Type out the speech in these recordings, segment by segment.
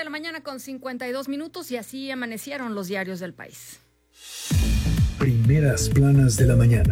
la mañana con 52 minutos y así amanecieron los diarios del país. Primeras planas de la mañana.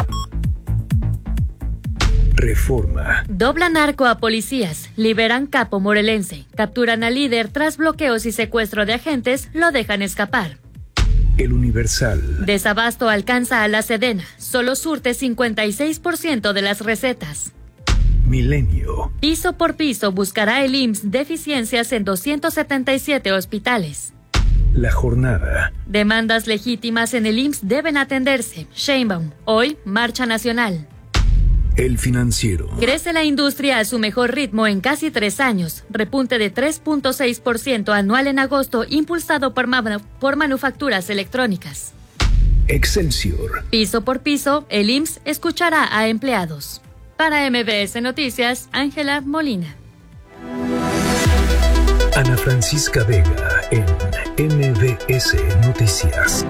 Reforma. Doblan arco a policías, liberan capo morelense, capturan al líder tras bloqueos y secuestro de agentes, lo dejan escapar. El Universal. Desabasto alcanza a la Sedena, solo surte 56% de las recetas. Milenio. Piso por piso buscará el IMSS deficiencias en 277 hospitales. La Jornada. Demandas legítimas en el IMSS deben atenderse. Sheinbaum, hoy marcha nacional. El Financiero. Crece la industria a su mejor ritmo en casi 3 años. Repunte de 3.6% anual en agosto, impulsado por manufacturas electrónicas. Excelsior. Piso por piso, el IMSS escuchará a empleados. Para MBS Noticias, Ángela Molina. Ana Francisca Vega en MBS Noticias.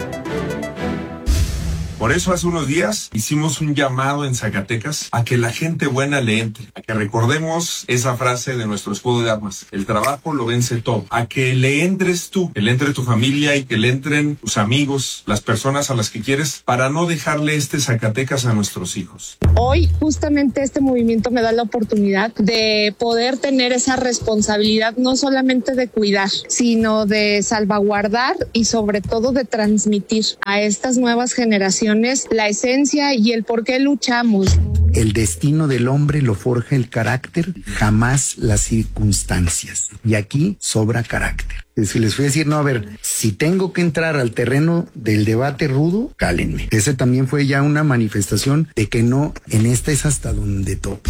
Por eso hace unos días hicimos un llamado en Zacatecas a que la gente buena le entre, a que recordemos esa frase de nuestro escudo de armas: el trabajo lo vence todo, a que le entres tú, que le entre tu familia y que le entren tus amigos, las personas a las que quieres, para no dejarle este Zacatecas a nuestros hijos. Hoy justamente este movimiento me da la oportunidad de poder tener esa responsabilidad, no solamente de cuidar, sino de salvaguardar y sobre todo de transmitir a estas nuevas generaciones la esencia y el por qué luchamos. El destino del hombre lo forja el carácter, jamás las circunstancias. Y aquí sobra carácter. Si les fui a decir, no, a ver, si tengo que entrar al terreno del debate rudo, cálenme. Ese también fue ya una manifestación de que no, en esta es hasta donde topa.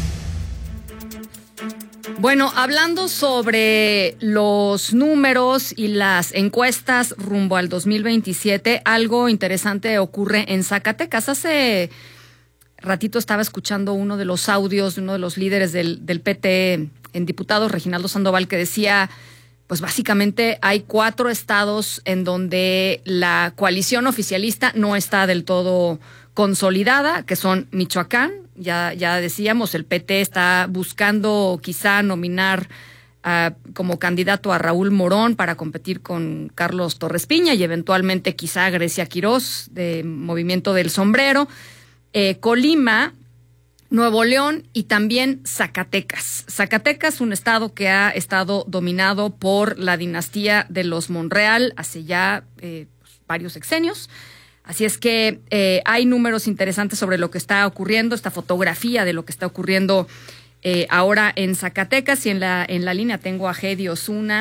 Bueno, hablando sobre los números y las encuestas rumbo al 2027, algo interesante ocurre en Zacatecas. Hace ratito estaba escuchando uno de los audios de uno de los líderes del PT en diputados, Reginaldo Sandoval, que decía, pues básicamente hay 4 estados en donde la coalición oficialista no está del todo consolidada, que son Michoacán. Ya decíamos, el PT está buscando quizá nominar como candidato a Raúl Morón para competir con Carlos Torres Piña y eventualmente quizá Grecia Quirós de Movimiento del Sombrero, Colima, Nuevo León y también Zacatecas. Zacatecas, un estado que ha estado dominado por la dinastía de los Monreal hace ya varios sexenios. Así es que hay números interesantes sobre lo que está ocurriendo, esta fotografía de lo que está ocurriendo ahora en Zacatecas. Y en la línea tengo a Heidi Osuna,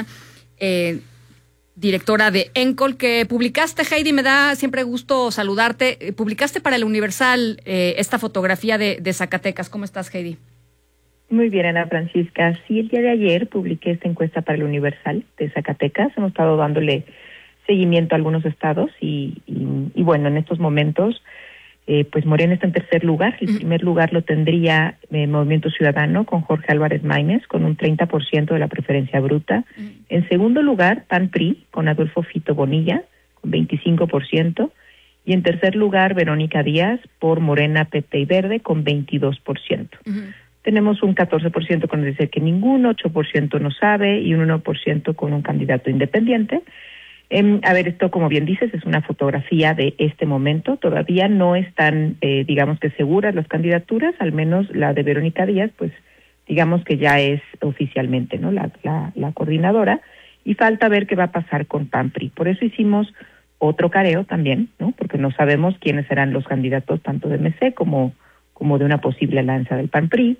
directora de ENCOL, que publicaste, Heidi, me da siempre gusto saludarte. Publicaste para El Universal esta fotografía de Zacatecas. ¿Cómo estás, Heidi? Muy bien, Ana Francisca. Sí, el día de ayer publiqué esta encuesta para El Universal de Zacatecas. Hemos estado dándole seguimiento a algunos estados y bueno, en estos momentos pues Morena está en tercer lugar. El primer lugar lo tendría Movimiento Ciudadano con Jorge Álvarez Maínez con un 30% de la preferencia bruta. En segundo lugar, PAN-PRI con Adolfo Fito Bonilla con 25%. Y en tercer lugar, Verónica Díaz por Morena, PT y Verde con 22%. Tenemos un 14% con decir que ninguno, 8% no sabe y un 1% con un candidato independiente. A ver, esto, como bien dices, es una fotografía de este momento. Todavía no están, digamos que seguras las candidaturas, al menos la de Verónica Díaz, pues digamos que ya es oficialmente, ¿no? La coordinadora, y falta ver qué va a pasar con PAN-PRI. Por eso hicimos otro careo también, ¿no? Porque no sabemos quiénes serán los candidatos tanto de MC como de una posible alianza del PAN-PRI.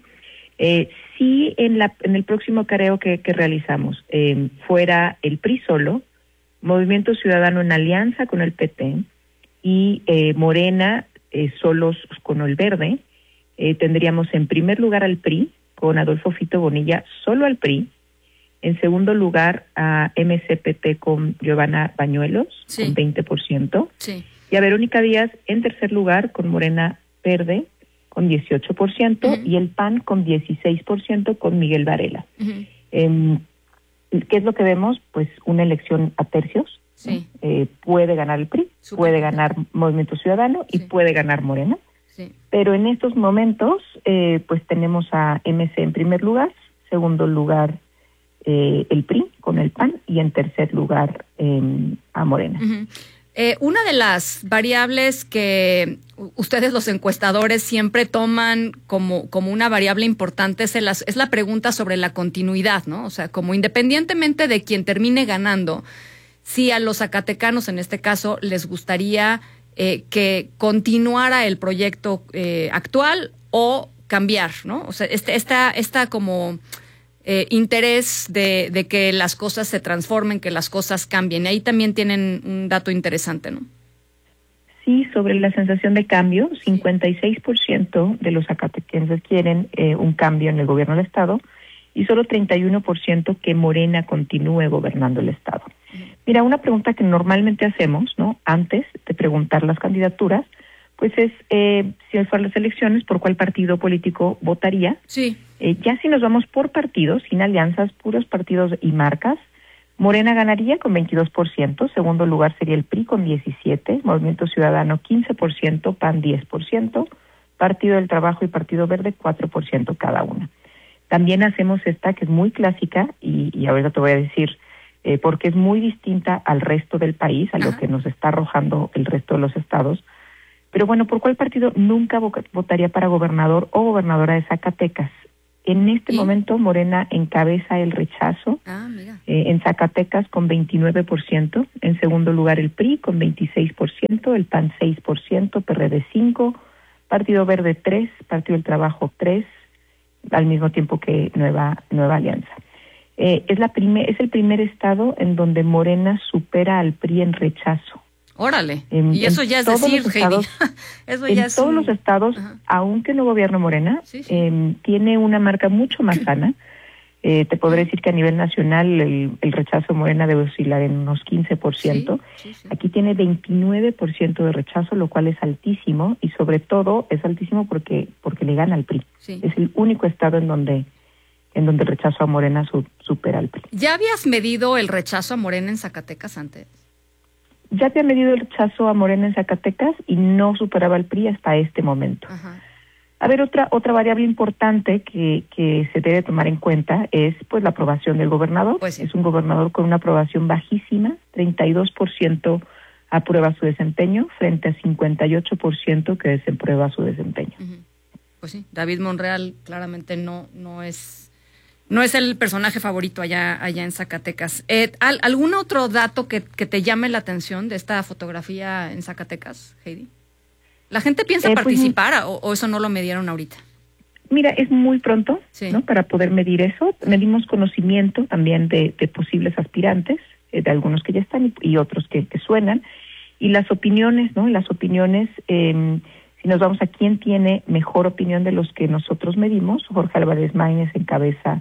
Si en el próximo careo que realizamos fuera el PRI solo, Movimiento Ciudadano en alianza con el PT y Morena solos con el Verde, tendríamos en primer lugar al PRI con Adolfo Fito Bonilla, solo al PRI. En segundo lugar a MCPT con Giovanna Bañuelos, con 20%. Sí. Y a Verónica Díaz en tercer lugar con Morena Verde con 18% y el PAN con 16% con Miguel Varela. ¿Qué es lo que vemos? Pues una elección a tercios. Sí. Puede ganar el PRI, puede ganar Movimiento Ciudadano y puede ganar Morena. Sí. Pero en estos momentos, pues tenemos a MC en primer lugar, segundo lugar el PRI con el PAN y en tercer lugar a Morena. Uh-huh. Una de las variables que ustedes los encuestadores siempre toman como una variable importante es la pregunta sobre la continuidad, ¿no? O sea, como independientemente de quien termine ganando, si a los zacatecanos en este caso les gustaría que continuara el proyecto actual o cambiar, ¿no? O sea, esta como interés de que las cosas se transformen, que las cosas cambien. Y ahí también tienen un dato interesante, ¿no? Sí, sobre la sensación de cambio, 56% de los zacatequenses quieren un cambio en el gobierno del Estado y solo 31% que Morena continúe gobernando el Estado. Mira, una pregunta que normalmente hacemos, ¿no? Antes de preguntar las candidaturas, pues es, si fueran las elecciones, ¿por cuál partido político votaría? Sí. Ya si nos vamos por partidos, sin alianzas, puros partidos y marcas, Morena ganaría con 22%, segundo lugar sería el PRI con 17%, Movimiento Ciudadano 15%, PAN 10%, Partido del Trabajo y Partido Verde 4% cada una. También hacemos esta que es muy clásica y ahora te voy a decir porque es muy distinta al resto del país, a lo que nos está arrojando el resto de los estados. Pero bueno, ¿por cuál partido nunca votaría para gobernador o gobernadora de Zacatecas? En este momento Morena encabeza el rechazo en Zacatecas con 29%, en segundo lugar el PRI con 26%, el PAN 6%, PRD 5%, Partido Verde 3%, Partido del Trabajo 3%, al mismo tiempo que Nueva Alianza. Es el primer estado en donde Morena supera al PRI en rechazo. Órale, y eso ya es decir, Heidi. Eso ya es todos los estados, aunque no gobierna Morena, tiene una marca mucho más sana. Te podré decir que a nivel nacional el rechazo de Morena debe oscilar en unos 15%. Sí. Aquí tiene 29% de rechazo, lo cual es altísimo, y sobre todo es altísimo porque le gana al PRI. Sí. Es el único estado en donde el rechazo a Morena supera al PRI. ¿Ya habías medido el rechazo a Morena en Zacatecas antes? Ya te ha medido el rechazo a Morena en Zacatecas y no superaba al PRI hasta este momento. Ajá. A ver, otra variable importante que se debe tomar en cuenta es pues la aprobación del gobernador. Pues sí. Es un gobernador con una aprobación bajísima, 32% aprueba su desempeño frente a 58% que desaprueba su desempeño. Uh-huh. Pues sí, David Monreal claramente no es el personaje favorito allá en Zacatecas. ¿Algún otro dato que te llame la atención de esta fotografía en Zacatecas, Heidi? ¿La gente piensa participar o eso no lo midieron ahorita? Mira, es muy pronto, sí, ¿no? Para poder medir eso. Medimos conocimiento también de posibles aspirantes, de algunos que ya están y otros que suenan. Y las opiniones, ¿no? Las opiniones, si nos vamos a quién tiene mejor opinión de los que nosotros medimos, Jorge Álvarez Maínez encabeza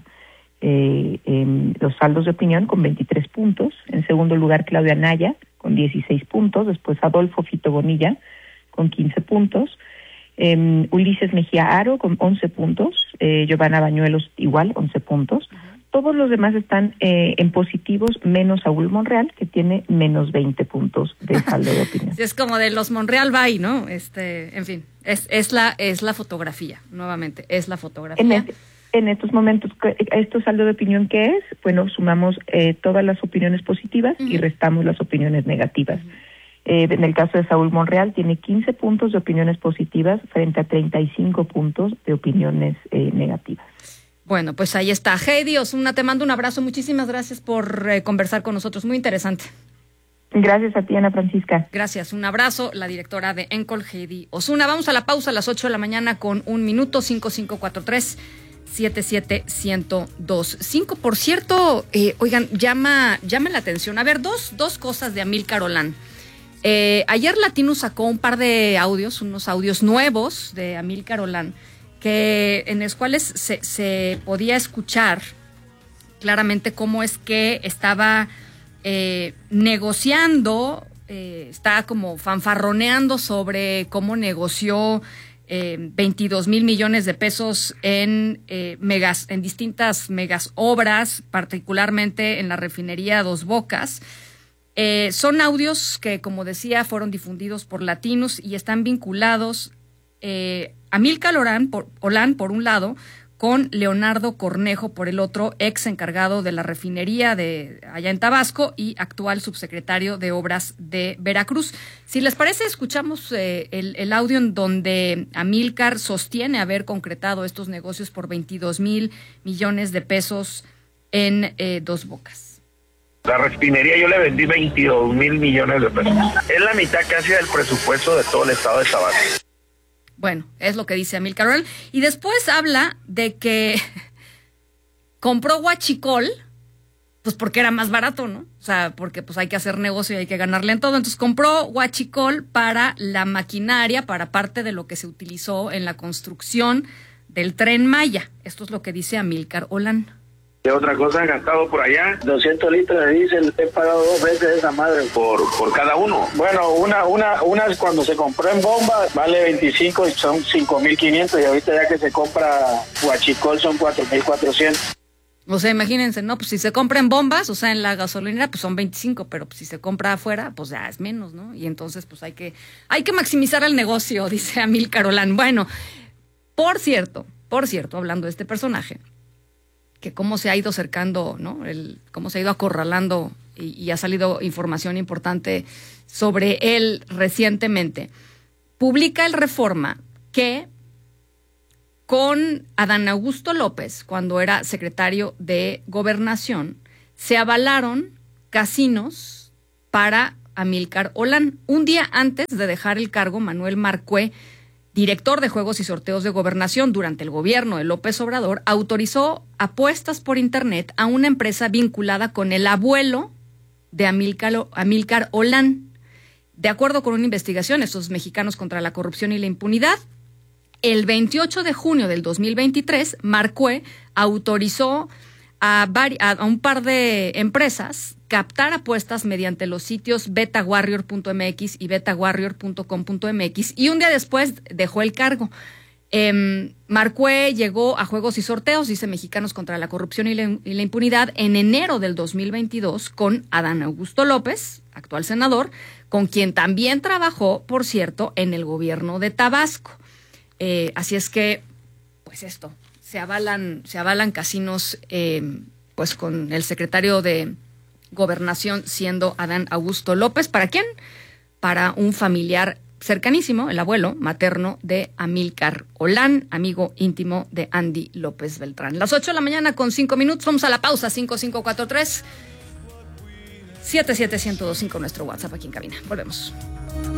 los saldos de opinión con 23 puntos. En segundo lugar, Claudia Naya con 16 puntos. Después Adolfo Fito Bonilla con 15 puntos. Ulises Mejía Aro con 11 puntos. Giovanna Bañuelos igual, 11 puntos. Uh-huh. Todos los demás están en positivos, menos Saúl Monreal, que tiene menos 20 puntos de saldo de opinión. Es como de los Monreal bye, ¿no? En fin, es la fotografía, nuevamente, es la fotografía. En estos momentos, ¿esto saldo de opinión qué es? Bueno, sumamos todas las opiniones positivas y restamos las opiniones negativas. En el caso de Saúl Monreal, tiene 15 puntos de opiniones positivas frente a 35 puntos de opiniones negativas. Bueno, pues ahí está. Heidi Osuna, te mando un abrazo. Muchísimas gracias por conversar con nosotros. Muy interesante. Gracias a ti, Ana Francisca. Gracias. Un abrazo. La directora de ENCOL, Heidi Osuna. Vamos a la pausa a las 8 de la mañana con 1 minuto, 5543-77125. Por cierto, oigan, llama la atención. A ver, dos cosas de Amílcar Olán. Ayer Latino sacó un par de audios, unos audios nuevos de Amílcar Olán, en los cuales se podía escuchar claramente cómo es que estaba negociando, estaba como fanfarroneando sobre cómo negoció 22 mil millones de pesos en distintas megas obras, particularmente en la refinería Dos Bocas. Son audios que, como decía, fueron difundidos por Latinos y están vinculados Amílcar Olán, por un lado, con Leonardo Cornejo por el otro, ex encargado de la refinería de allá en Tabasco y actual subsecretario de Obras de Veracruz. Si les parece, escuchamos el audio en donde Amílcar sostiene haber concretado estos negocios por 22,000 millones de pesos en Dos Bocas. La refinería yo le vendí 22,000 millones de pesos. Es la mitad casi del presupuesto de todo el estado de Tabasco. Bueno, es lo que dice Amílcar Ollán. Y después habla de que compró huachicol, pues porque era más barato, ¿no? O sea, porque pues hay que hacer negocio y hay que ganarle en todo. Entonces compró huachicol para la maquinaria, para parte de lo que se utilizó en la construcción del Tren Maya. Esto es lo que dice Amílcar Ollán. ¿Qué otra cosa he gastado por allá? 200 litros de diésel, he pagado 2 veces esa madre por cada uno. Bueno, una cuando se compró en bomba vale 25 y son 5,500 y ahorita ya que se compra huachicol son 4,400. O sea, imagínense, ¿no? Pues si se compra en bombas, o sea, en la gasolinera, pues son 25, pero pues si se compra afuera, pues ya es menos, ¿no? Y entonces, pues hay que maximizar el negocio, dice Amílcar Ollán. Bueno, por cierto, hablando de este personaje, que cómo se ha ido acercando, ¿no? Cómo se ha ido acorralando y ha salido información importante sobre él recientemente. Publica el Reforma que con Adán Augusto López, cuando era secretario de Gobernación, se avalaron casinos para Amílcar Ollán. Un día antes de dejar el cargo, Manuel Marcué, director de Juegos y Sorteos de Gobernación durante el gobierno de López Obrador, autorizó apuestas por Internet a una empresa vinculada con el abuelo de Amílcar Ollán. De acuerdo con una investigación, estos Mexicanos contra la Corrupción y la Impunidad, el 28 de junio del 2023, Marcué autorizó a un par de empresas captar apuestas mediante los sitios betawarrior.mx y betawarrior.com.mx y un día después dejó el cargo. Marcué llegó a Juegos y Sorteos, dice Mexicanos contra la Corrupción y la Impunidad, en enero del 2022 con Adán Augusto López, actual senador, con quien también trabajó, por cierto, en el gobierno de Tabasco. Así es que, pues esto, se avalan casinos, pues con el secretario de Gobernación siendo Adán Augusto López. ¿Para quién? Para un familiar cercanísimo, el abuelo materno de Amílcar Ollán, amigo íntimo de Andy López Beltrán. Las 8 de la mañana con 5 minutos, vamos a la pausa, 5543 77125, nuestro WhatsApp aquí en cabina. Volvemos.